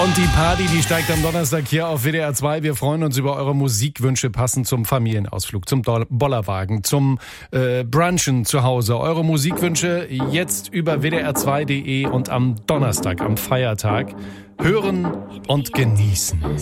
Und die Party, die steigt am Donnerstag hier auf WDR 2. Wir freuen uns über eure Musikwünsche passend zum Familienausflug, zum Bollerwagen, zum Brunchen zu Hause. Eure Musikwünsche jetzt über wdr2.de und am Donnerstag, am Feiertag, hören und genießen.